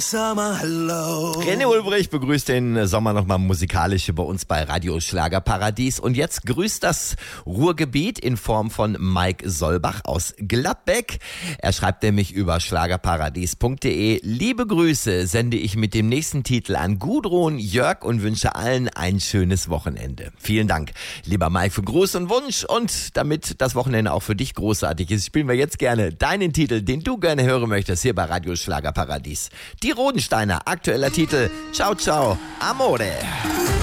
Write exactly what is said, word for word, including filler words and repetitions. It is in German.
Summer, hello. René Ulbrich begrüßt den Sommer nochmal musikalisch bei uns bei Radio Schlagerparadies. Und jetzt grüßt das Ruhrgebiet in Form von Mike Solbach aus Gladbeck. Er schreibt nämlich über schlagerparadies punkt de. Liebe Grüße sende ich mit dem nächsten Titel an Gudrun, Jörg und wünsche allen ein schönes Wochenende. Vielen Dank, lieber Mike, für Gruß und Wunsch. Und damit das Wochenende auch für dich großartig ist, spielen wir jetzt gerne deinen Titel, den du gerne hören möchtest, hier bei Radio Schlagerparadies. Die Rodensteiner, aktueller Titel, Ciao, ciao, amore.